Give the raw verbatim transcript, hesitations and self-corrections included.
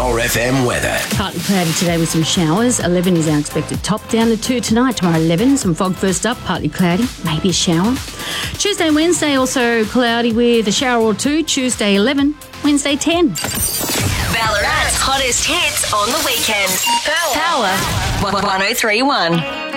Power F M weather. Partly cloudy today with some showers. eleven is our expected top. Down to two tonight. Tomorrow eleven. Some fog first up. Partly cloudy. Maybe a shower. Tuesday and Wednesday also cloudy with a shower or two. Tuesday eleven. Wednesday ten. Ballarat's hottest hits on the weekend. Power, Power. one oh three point one.